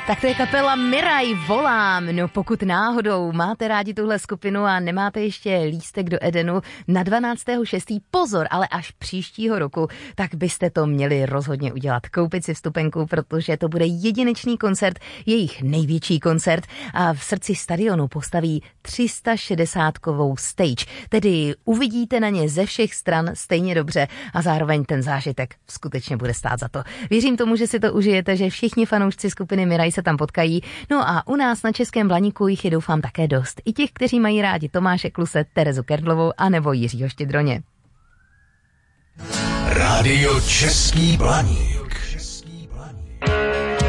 Tak to je kapela Miraj, Volám. No pokud náhodou máte rádi tuhle skupinu a nemáte ještě lístek do Edenu na 12.6. pozor, ale až příštího roku, tak byste to měli rozhodně udělat. Koupit si vstupenku, protože to bude jedinečný koncert, jejich největší koncert a v srdci stadionu postaví 360kovou stage. Tedy uvidíte na ně ze všech stran stejně dobře a zároveň ten zážitek skutečně bude stát za to. Věřím tomu, že si to užijete, že všichni fanoušci skupiny Miraj se tam potkají. No a u nás na Českém Blaníku jich je doufám také dost. I těch, kteří mají rádi Tomáše Kluse, Terezu Kerdlovou a nebo Jiřího Štědroně. Rádio Český Blaník.